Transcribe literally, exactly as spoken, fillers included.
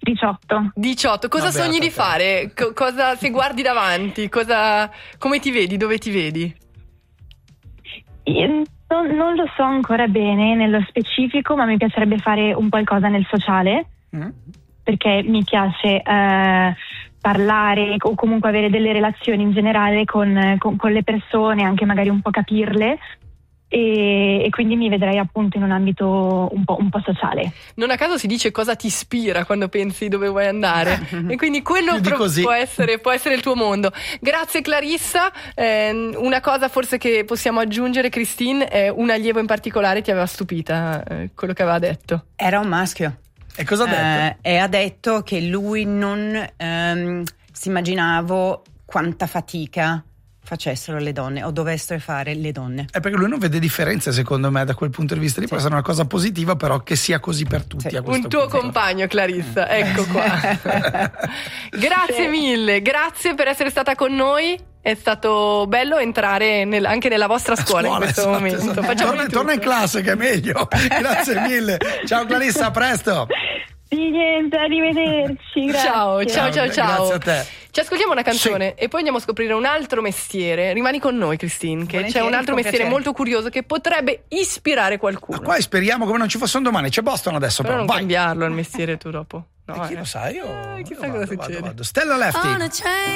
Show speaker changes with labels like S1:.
S1: diciotto.
S2: diciotto. Cosa
S3: Vabbè,
S2: sogni di
S3: tocca.
S2: fare? Co- cosa, se guardi davanti, cosa, come ti vedi? Dove ti vedi?
S1: Io non, non lo so ancora bene nello specifico, ma mi piacerebbe fare un qualcosa nel sociale,
S3: Mm.
S1: perché mi piace eh, parlare o comunque avere delle relazioni in generale con, con, con le persone, anche magari un po' capirle, e, e quindi mi vedrei appunto in un ambito un po', un po' sociale.
S2: Non a caso si dice cosa ti ispira quando pensi dove vuoi andare, e quindi quello
S3: Più di
S2: pro-
S3: così.
S2: può essere, può essere il tuo mondo. Grazie Clarissa. Eh, una cosa forse che possiamo aggiungere, Christine, è un allievo in particolare ti aveva stupita, eh, quello che aveva detto.
S4: Era un maschio.
S3: E cosa ha detto?
S4: Eh, e ha detto che lui non ehm, si immaginavo quanta fatica facessero le donne o dovessero fare le donne.
S3: È perché lui non vede differenze, secondo me, da quel punto di vista lì. Può essere una cosa positiva, però che sia così per tutti.
S4: Sì.
S3: A questo
S2: Un tuo
S3: punto.
S2: compagno, Clarissa, ecco qua. Grazie mille, grazie per essere stata con noi. È stato bello entrare nel- anche nella vostra scuola, in questo
S3: esatto,
S2: momento.
S3: esatto.
S2: Facciamo
S3: Torna,
S2: di
S3: torna in
S2: tutto.
S3: classe che è meglio. Grazie mille. Ciao Clarissa, a presto.
S1: Di niente, arrivederci. Grazie.
S2: Ciao, ciao, ciao, ciao.
S3: Grazie a te.
S2: Ci ascoltiamo una canzone e poi andiamo a scoprire un altro mestiere. Rimani con noi, Christine, che
S4: Volentieri,
S2: c'è un altro
S4: con
S2: mestiere
S4: piacere.
S2: molto curioso che potrebbe ispirare qualcuno.
S3: Ma qua speriamo come non ci fosse un domani. C'è Boston adesso,
S2: Però
S3: però.
S2: non
S3: Vai.
S2: cambiarlo il mestiere tu dopo. No,
S3: E chi
S2: eh.
S3: lo sa? Io,
S2: Eh,
S3: io
S2: chissà
S3: vado,
S2: cosa
S3: vado,
S2: succede.
S3: vado. Stella Lefty.
S5: On a train.